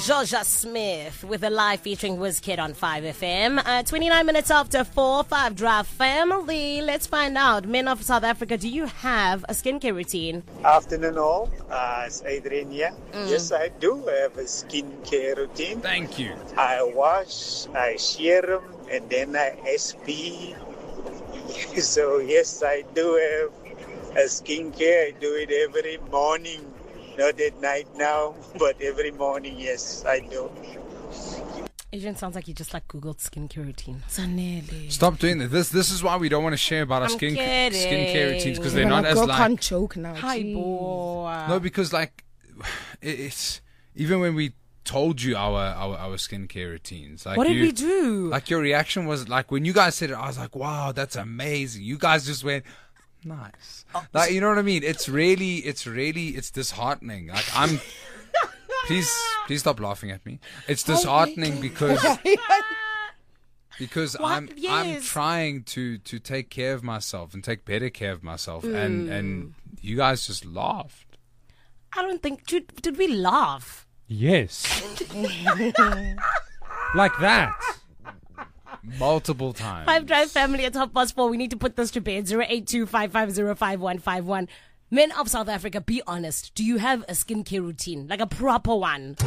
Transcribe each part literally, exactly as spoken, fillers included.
Georgia Smith with a live featuring WizKid on five F M. Uh, twenty-nine minutes after four, five Drive family. Let's find out. Men of South Africa, do you have a skincare routine? Afternoon all. Uh, it's Adrian here. Mm. Yes, I do have a skincare routine. Thank you. I wash, I serum, and then I S P. So yes, I do have a skincare. I do it every morning. Not at night now, but every morning, yes, I do. Adrian sounds like you just like Googled skincare routine. Sanele. Stop doing that. This this is why we don't want to share about our I'm skin kidding. skincare routines, because they're Even not a as girl like. can't joke now. Hi, Jeez. boy. No, because like it, it's even when we told you our our, our skincare routines. Like What did you, we do? Like your reaction was like when you guys said it, I was like, wow, that's amazing. You guys just went. Nice. Like, you know what I mean? It's really, it's really, it's disheartening. Like, I'm, please, please stop laughing at me. It's disheartening because, because What? I'm, I'm Yes. trying to, to take care of myself and take better care of myself. And, and you guys just laughed. I don't think, did, did we laugh? Yes. Like that. Multiple times. Five Drive family at half past four. We need to put this to bed. zero eight two five five zero five one five one. Men of South Africa, be honest. Do you have a skincare routine? Like a proper one?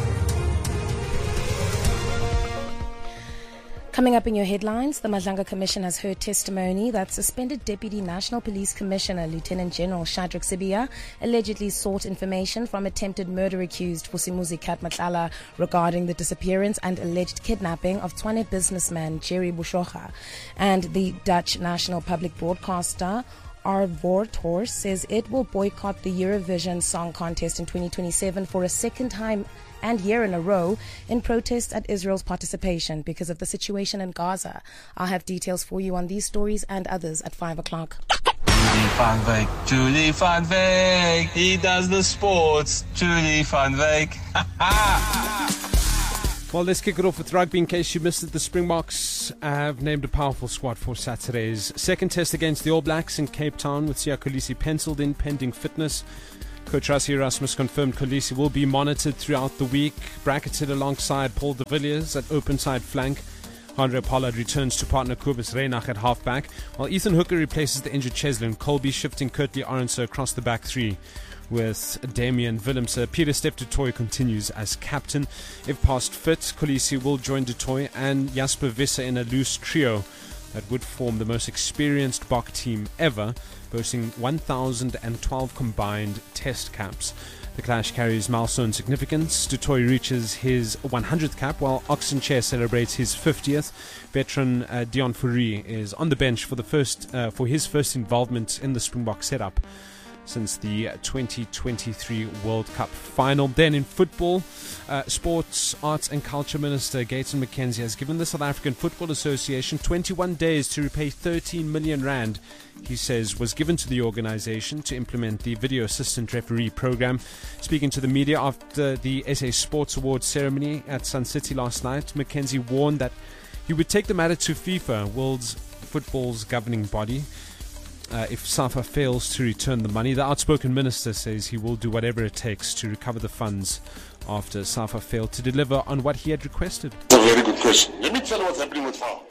Coming up in your headlines, the Madlanga Commission has heard testimony that suspended Deputy National Police Commissioner Lieutenant General Shadrack Sibia allegedly sought information from attempted murder accused Vusimuzi Kat Matlala regarding the disappearance and alleged kidnapping of Tshwane businessman Jerry Bushocha. And the Dutch national public broadcaster Arvoortor says it will boycott the Eurovision Song Contest in twenty twenty-seven for a second time and year in a row in protest at Israel's participation because of the situation in Gaza. I'll have details for you on these stories and others at five o'clock. Julie van Wyk, Julie van Wyk, he does the sports, Julie van Wyk. Well, let's kick it off with rugby. In case you missed it, the Springboks have named a powerful squad for Saturday's second test against the All Blacks in Cape Town, with Siya Kolisi penciled in pending fitness. Coach Rassie Erasmus confirmed Kolisi will be monitored throughout the week, bracketed alongside Paul de Villiers at open side flank. Andre Pollard returns to partner Kobus Reinach at halfback, while Ethan Hooker replaces the injured Cheslin Colby, shifting Kurtley Arendse across the back three. With Damian Willemse, Peter Step du Toit continues as captain. If past fit, Kolisi will join du Toit and Jasper Visser in a loose trio that would form the most experienced Bok team ever, boasting one thousand twelve combined test caps. The clash carries milestone significance. Du Toit reaches his one hundredth cap, while Oxenchair celebrates his fiftieth. Veteran uh, Dion Fourie is on the bench for the first uh, for his first involvement in the Springbok setup since the twenty twenty-three World Cup final. Then in football, uh, Sports, Arts and Culture Minister Gayton McKenzie has given the South African Football Association twenty-one days to repay thirteen million rand, he says, was given to the organisation to implement the video assistant referee program. Speaking to the media after the S A Sports Awards ceremony at Sun City last night, McKenzie warned that he would take the matter to FIFA, world's football's governing body, Uh, if SAFA fails to return the money. The outspoken minister says he will do whatever it takes to recover the funds after SAFA failed to deliver on what he had requested. That's a very good question. Let me tell you what's happening with FIFA.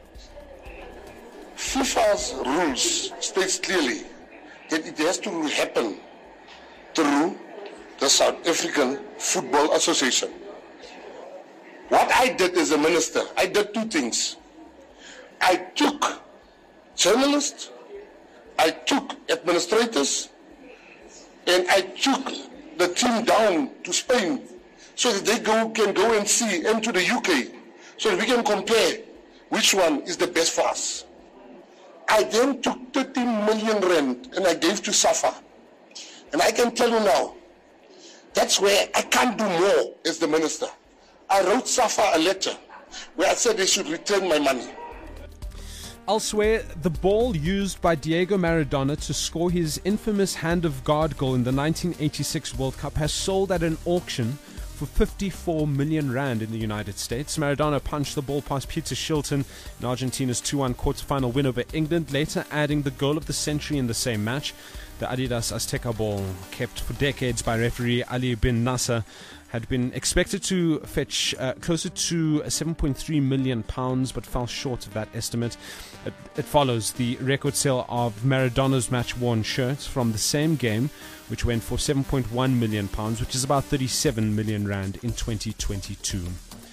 FIFA's rules states clearly that it has to happen through the South African Football Association. What I did as a minister, I did two things. I took journalists, I took administrators, and I took the team down to Spain so that they go, can go and see, and to the U K, so that we can compare which one is the best for us. I then took thirty million rand and I gave to SAFA. And I can tell you now, that's where I can't do more as the minister. I wrote SAFA a letter where I said they should return my money. Elsewhere, the ball used by Diego Maradona to score his infamous Hand of God goal in the nineteen eighty-six World Cup has sold at an auction for fifty-four million rand in the United States. Maradona punched the ball past Peter Shilton in Argentina's two one quarter-final win over England, later adding the goal of the century in the same match. The Adidas Azteca ball, kept for decades by referee Ali bin Nasser, had been expected to fetch uh, closer to seven point three million pounds, but fell short of that estimate. It, it follows the record sale of Maradona's match-worn shirts from the same game, which went for seven point one million pounds, which is about thirty-seven million rand in twenty twenty-two.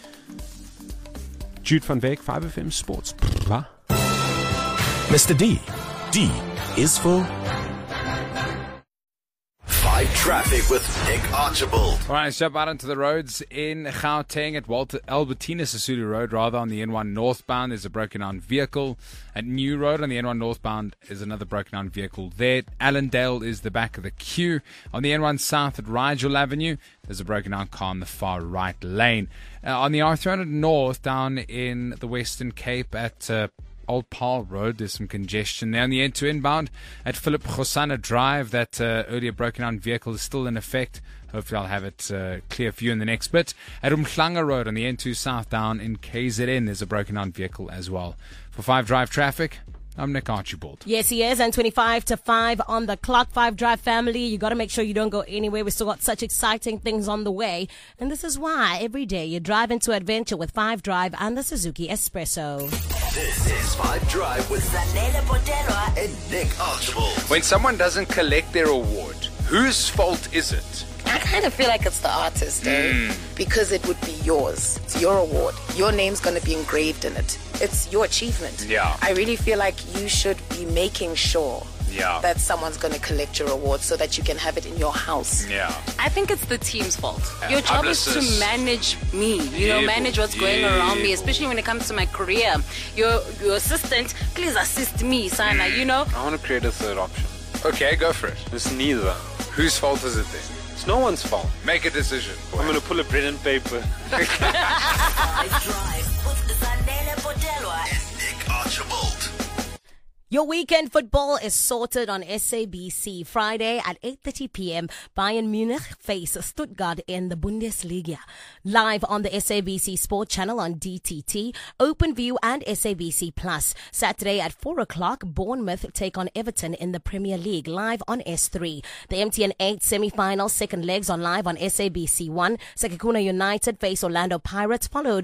Jude van Wyk, five F M Sports. Mister D. D is for Five Traffic with Nick Archibald. All right, let's jump out into the roads in Gauteng at Walter Albertina Sisulu Road, rather on the N one northbound. There's a broken down vehicle. At New Road on the N one northbound is another broken down vehicle there. Allendale is the back of the queue. On the N one south at Rigel Avenue, there's a broken down car in the far right lane. Uh, on the R three hundred north down in the Western Cape at uh, Old Paarl Road, there's some congestion there. On the N two inbound at Philip Gosana Drive, that uh, earlier broken down vehicle is still in effect. Hopefully I'll have it uh, clear for you in the next bit. At Umhlanga Road on the N two south down in K Z N, there's a broken down vehicle as well. For five Drive Traffic, I'm Nick Archibald. Yes, he is, and twenty-five to five on the clock. Five Drive family, you got to make sure you don't go anywhere. We still got such exciting things on the way, and this is why every day you drive into adventure with Five Drive and the Suzuki Espresso. This is Five Drive with Zanele Botelwa and Nick Archibald. When someone doesn't collect their award, whose fault is it? I kind of feel like it's the artist, eh? Mm. Because it would be yours. It's your award. Your name's going to be engraved in it. It's your achievement. Yeah. I really feel like you should be making sure yeah. that someone's going to collect your award so that you can have it in your house. Yeah. I think it's the team's fault. Uh, your job is to manage me, you know, manage what's going around me, especially when it comes to my career. Your your assistant, please assist me, Sana, you know? I want to create a third option. Okay, go for it. It's neither. Whose fault is it then? It's no one's fault. Make a decision. I'm going to pull a pen and paper. Five Drive with Zanele Botelwa and Nick Archibald. Your weekend football is sorted on S A B C. Friday at eight thirty p.m. Bayern Munich face Stuttgart in the Bundesliga. Live on the S A B C Sport channel on D T T, OpenView and S A B C Plus. Saturday at four o'clock, Bournemouth take on Everton in the Premier League, live on S three. The M T N eight semi-final second legs on live on S A B C one. Sekhukhune United face Orlando Pirates, followed